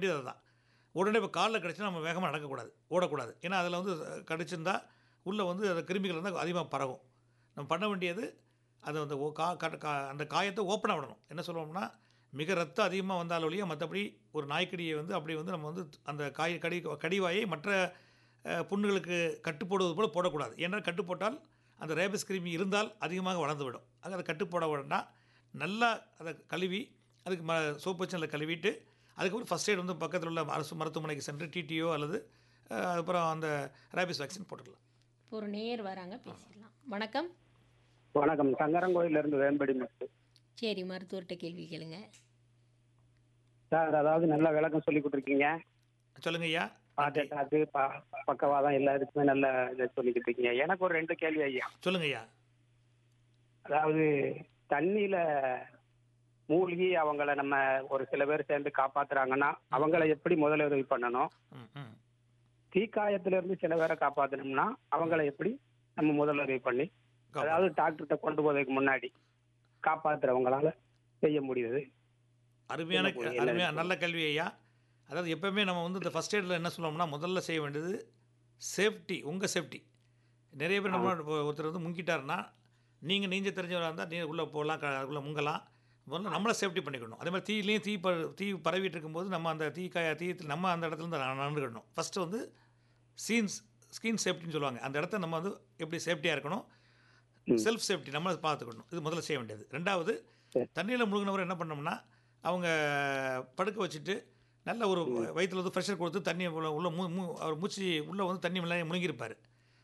வேண்டியது அதுதான். உடனே இப்போ காலில் கடிச்சுன்னா நம்ம வேகமாக நடக்கக்கூடாது, ஓடக்கூடாது. ஏன்னா அதில் வந்து கடிச்சிருந்தா உள்ளே வந்து அந்த கிருமிகள் இருந்தால் அதிகமாக பரவும். நம்ம பண்ண வேண்டியது அதை வந்து அந்த காயத்தை ஓப்பனாக விடணும். என்ன சொல்லுவோம்னா, மிக ரத்தம் அதிகமாக வந்தால் ஒழிய மற்றபடி ஒரு நாய்க்கடியை வந்து அப்படி வந்து நம்ம வந்து அந்த கடிவாயை மற்ற புண்ணுகளுக்கு கட்டு போடுவது போல் போடக்கூடாது. ஏன்னா கட்டு போட்டால் அந்த ரேபிஸ் கிருமி இருந்தால் அதிகமாக வளர்ந்து விடும். ஆக அதை கட்டு போட வேண்டாம். நல்லா அதை கழுவி அதுக்கு சோப்பு வச்சு நல்லா கழுவிட்டு அதுக்கப்புறம் ஃபஸ்ட் எய்ட் வந்து பக்கத்தில் உள்ள அரசு மருத்துவமனைக்கு சென்று டிடிஓ அல்லது அப்புறம் அந்த ரேபிஸ் வேக்சின் போட்டுக்கலாம். இப்போ ஒரு நேயர் வராங்க, பேசிடலாம். வணக்கம். வணக்கம். சங்கரங்கோயிலிருந்து வேம்படி முத்து. சரி, மருத்துவர்கிட்ட கேள்வி கேளுங்க. சார், அதாவது நல்ல விளக்கம் சொல்லி கொடுத்துருக்கீங்க. சொல்லுங்க ஐயா. ஹார்ட் அட்டாக்கு பக்கவாதம் எல்லாருக்குமே நல்ல இதை சொல்லிக்கிட்டு இருக்கீங்க. எனக்கு ஒரு 2 கேள்வி ஐயா. சொல்லுங்க ஐயா. அதாவது தண்ணியில மூழ்கி அவங்கள நம்ம ஒரு சில பேர் சேர்ந்து காப்பாத்துறாங்கன்னா அவங்கள எப்படி முதலுதவி பண்ணணும்? தீக்காயத்துல இருந்து சில பேரை காப்பாத்தணும்னா அவங்கள எப்படி நம்ம முதலுதவி பண்ணி, அதாவது டாக்டர்கிட்ட கொண்டு போவதற்கு முன்னாடி காப்பாத்துறவங்களால செய்ய முடியுது? அருமையான நல்ல கேள்வி ஐயா. அதாவது எப்போவுமே நம்ம வந்து இந்த ஃபஸ்ட் எய்டில் என்ன சொல்லுவோம்னா, முதல்ல செய்ய வேண்டியது சேஃப்டி, உங்கள் சேஃப்டி. நிறைய பேர் நம்ம ஒருத்தர் வந்து முங்கிட்டாருன்னா, நீங்கள் நீஞ்ச தெரிஞ்சவராக இருந்தால் நீங்கள் உள்ளே போகலாம், உள்ளே முங்கலாம். முதல்ல நம்மளை சேஃப்டி பண்ணிக்கணும். அதே மாதிரி தீயிலையும் தீ பரவிட்டு இருக்கும்போது நம்ம அந்த தீயத்தில் நம்ம அந்த இடத்துலேருந்து நடந்துக்கிடணும். ஃபஸ்ட்டு வந்து ஸ்கின் சேஃப்டின்னு சொல்லுவாங்க. அந்த இடத்த நம்ம வந்து எப்படி சேஃப்டியாக இருக்கணும், செல்ஃப் சேஃப்டி நம்மளை பார்த்துக்கணும். இது முதல்ல செய்ய வேண்டியது. 2வது, தண்ணியில் முழுகினவர் என்ன பண்ணோம்னா, அவங்க படுக்க வச்சுட்டு நல்ல ஒரு வயிற்றில் வந்து ப்ரெஷர் கொடுத்து தண்ணியை உள்ள அவர் மூச்சு உள்ளே வந்து தண்ணி மேலே முழுங்கியிருப்பார்.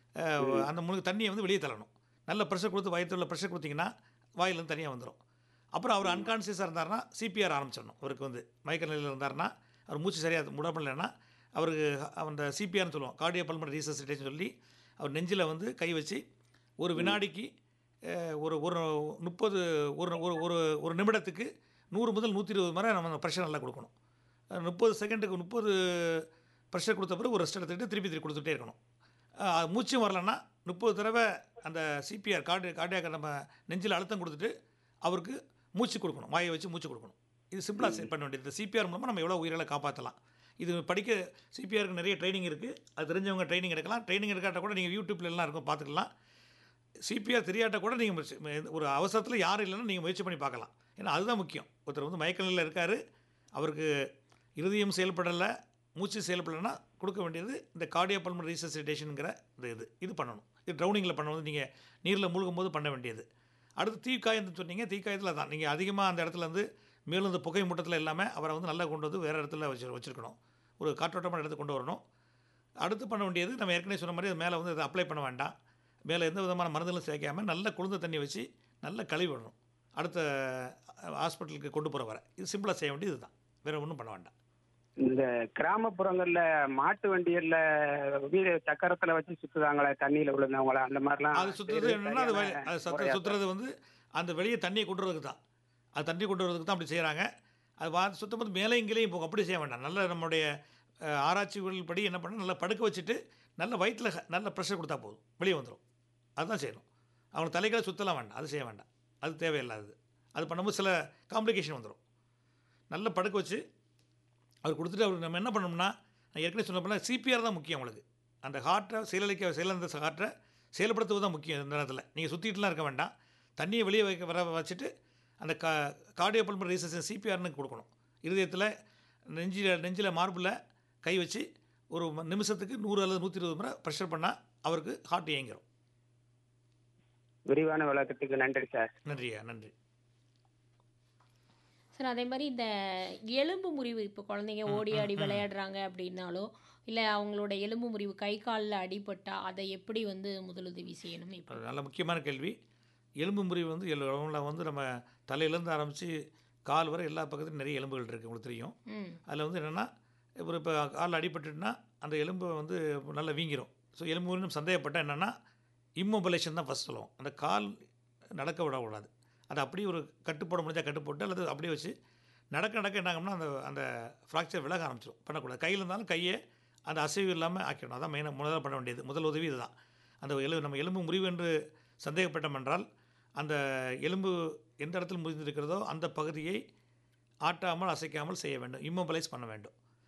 அந்த தண்ணியை வந்து வெளியே தள்ளணும். நல்ல ப்ரெஷர் கொடுத்து வயிற்றுல ப்ரெஷர் கொடுத்தீங்கன்னா வாயிலேருந்து தனியாக வந்துடும். அப்புறம் அவர் அன்கான்சியஸாக இருந்தார்னா சிபிஆர் ஆரம்பிச்சிடணும். அவருக்கு வந்து மயக்க நிலையில் இருந்தார்னா, அவர் மூச்சு சரியாக முடப்படலைன்னா அவருக்கு அந்த சிபிஆர்னு சொல்லுவோம், கார்டியோ பல்மனரி ரீசசிட்டேஷன் சொல்லி, அவர் நெஞ்சில் வந்து கை வச்சு ஒரு வினாடிக்கு ஒரு 30 ஒரு நிமிடத்துக்கு 100 முதல் 120 முறை நம்ம அந்த ப்ரெஷர் நல்லா கொடுக்கணும். 30 செகண்டுக்கு 30 ப்ரெஷர் கொடுத்த பிறகு ஒரு ரெஸ்ட் எடுத்துக்கிட்டு திருப்பி கொடுத்துட்டே இருக்கணும். மூச்சும் வரலன்னா 30 தடவை அந்த சிபிஆர் கார்டியாக நம்ம நெஞ்சில் அழுத்தம் கொடுத்துட்டு அவருக்கு மூச்சு கொடுக்கணும், வாயை வச்சு மூச்சு கொடுக்கணும். இது சிம்பிளாக பண்ண வேண்டியது. இந்த சிபிஆர் மூலமாக நம்ம எவ்வளோ உயிர்களை காப்பாற்றலாம். இது சிபிஆருக்கு நிறைய ட்ரைனிங் இருக்குது. அது தெரிஞ்சவங்க ட்ரைனிங் எடுக்கலாம். ட்ரைனிங் எடுக்காட்ட கூட நீங்கள் யூடியூப்ல எல்லாம் இருக்கும், பார்த்துக்கலாம். சிபிஆர் தெரியாட்ட கூட நீங்கள் ஒரு அவசரத்தில் யாரும் இல்லைன்னா நீங்கள் முயற்சி பண்ணி பார்க்கலாம். ஏன்னா அதுதான் முக்கியம். ஒருத்தர் வந்து மயக்க நிலையில் இருக்கார், அவருக்கு இருதயம் செயல்படலை, மூச்சு செயல்படலைன்னா கொடுக்க வேண்டியது இந்த கார்டியோ பல்மனரி ரீசசிட்டேஷனுங்கிற இது பண்ணணும். இது ட்ரௌனிங்கில் பண்ணணும், நீங்கள் நீரில் மூழ்கும் போது பண்ண வேண்டியது. அடுத்து தீக்காயம்னு சொன்னீங்க. தீக்காயத்தில் தான் நீங்கள் அதிகமாக அந்த இடத்துல வந்து மேலும் இந்த புகை மூட்டத்தில் இல்லாமல் அவரை வந்து நல்லா கொண்டு வந்து வேறு இடத்துல வச்சுருக்கணும். ஒரு காற்றோட்டமான இடத்துக்கு கொண்டு வரணும். அடுத்து பண்ண வேண்டியது நம்ம ஏற்கனவே சொன்ன மாதிரி மேலே வந்து அதை அப்ளை பண்ண வேண்டாம். மேலே எந்த விதமான மருந்துகளும் சேர்க்காமல் நல்ல குளிர்ந்த தண்ணி வச்சு நல்லா கழுவி விடணும். அடுத்த ஹாஸ்பிட்டலுக்கு கொண்டு போகிற வரை இது சிம்பிளாக செய்ய வேண்டியது தான், வேறு ஒன்றும் பண்ண வேண்டாம். இந்த கிராமப்புறங்கள்ல மாட்டு வண்டிகள்ல வீடு சக்கரத்துல வச்சு சுத்துறாங்களே தண்ணியில விழுந்தவங்கள, அந்த மாதிரிலாம் அது சுற்றுறது என்னென்னா அது சுற்றுறது வந்து அந்த வெளியே தண்ணியை கொண்டு வரதுக்கு தான். அது தண்ணி கொண்டு வரதுக்கு தான் அப்படி செய்கிறாங்க. அது சுத்தம் போது மேலே இங்கேயும் போகும், அப்படி செய்ய வேண்டாம். நல்ல நம்மளுடைய ஆராய்ச்சிகள் படி என்ன பண்ணணும், நல்லா படுக்க வச்சுட்டு நல்ல வயிற்றில் நல்ல ப்ரெஷர் கொடுத்தா போதும், வெளியே வந்துடும். அதுதான் செய்யணும். அவங்க தலைகளை சுற்றலாம் வேண்டாம், அது செய்ய வேண்டாம், அது தேவையில்லாதது. அது பண்ணும்போது சில காம்ப்ளிகேஷன் வந்துடும். நல்லா படுக்க வச்சு அவர் கொடுத்துட்டு அவருக்கு நம்ம என்ன பண்ணோம்னா, நான் ஏற்கனவே சொன்ன சிபிஆர் தான் முக்கியம். அவங்களுக்கு அந்த ஹார்ட்டை செயலிழந்த ஹார்ட்டை செயல்படுத்துவது தான் முக்கியம். இந்த நேரத்தில் நீங்கள் சுற்றிட்டுலாம் இருக்க வேண்டாம். தண்ணியை வெளியே வச்சுட்டு அந்த கார்டியோ பல்மனரி ரீசசிட்டேஷன் சிபிஆர்னு கொடுக்கணும். இருதயத்தில் நெஞ்சில் மார்பில் கை வச்சு ஒரு நிமிஷத்துக்கு 100 அல்லது 120 முறை ப்ரெஷர் பண்ணால் அவருக்கு ஹார்ட் இயங்கிடும். விரிவான விளக்கத்துக்கு நன்றி சார். நன்றியா, நன்றி சார். அதே மாதிரி இந்த எலும்பு முறிவு, இப்போ குழந்தைங்க ஓடி ஆடி விளையாடுறாங்க அப்படின்னாலோ, இல்லை அவங்களோட எலும்பு முறிவு கை காலில் அடிபட்டால் அதை எப்படி வந்து முதலுதவி செய்யணும்? இப்போ நல்ல முக்கியமான கேள்வி. எலும்பு முறிவு வந்து வந்து நம்ம தலையிலேருந்து ஆரம்பித்து கால் வரை எல்லா பக்கத்துலையும் நிறைய எலும்புகள் இருக்குது, உங்களுக்கு தெரியும். அதில் வந்து என்னென்னா, இப்போ காலில் அடிபட்டுட்டுனா அந்த எலும்பு வந்து நல்லா வீங்கிரும். ஸோ எலும்பு முறிவு சந்தேகப்பட்டால் என்னென்னா இம்மொபிலேஷன் தான் ஃபஸ்ட் சொல்லுவோம். அந்த கால் நடக்க விடக்கூடாது. அதை அப்படியே ஒரு கட்டு போட முடிஞ்சால் கட்டு போட்டு, அல்லது அப்படியே வச்சு நடக்க என்ன ஆகும்னா அந்த ஃப்ராக்சர் விலக ஆரம்பிச்சிடும். பண்ணக்கூடாது. கையில் இருந்தாலும் கையை அந்த அசைவு இல்லாமல் ஆக்கிடணும். அதான் மெயினாக முதல்ல பண்ண வேண்டியது. முதல் உதவி இதுதான். அந்த நம்ம எலும்பு முறிவு என்று சந்தேகப்பட்டோம் என்றால் அந்த எலும்பு எந்த இடத்துல முறிந்திருக்கிறதோ அந்த பகுதியை ஆட்டாமல் அசைக்காமல் செய்ய வேண்டும், இம்மொபிலைஸ் பண்ண வேண்டும்.